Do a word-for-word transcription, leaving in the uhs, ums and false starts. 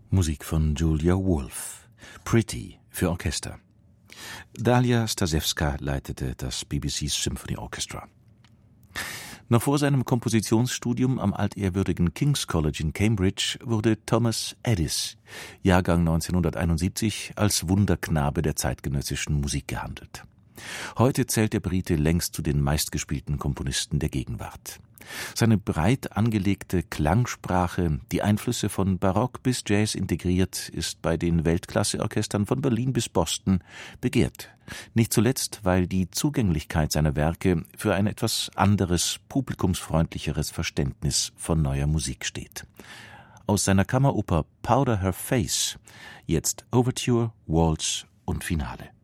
Musik von Julia Wolf. Pretty für Orchester. Dalia Stasewska leitete das B B C Symphony Orchestra. Noch vor seinem Kompositionsstudium am altehrwürdigen King's College in Cambridge wurde Thomas Addis, Jahrgang neunzehnhunderteinundsiebzig, als Wunderknabe der zeitgenössischen Musik gehandelt. Heute zählt der Brite längst zu den meistgespielten Komponisten der Gegenwart. Seine breit angelegte Klangsprache, die Einflüsse von Barock bis Jazz integriert, ist bei den Weltklasseorchestern von Berlin bis Boston begehrt. Nicht zuletzt, weil die Zugänglichkeit seiner Werke für ein etwas anderes, publikumsfreundlicheres Verständnis von neuer Musik steht. Aus seiner Kammeroper Powder Her Face jetzt Overture, Waltz und Finale.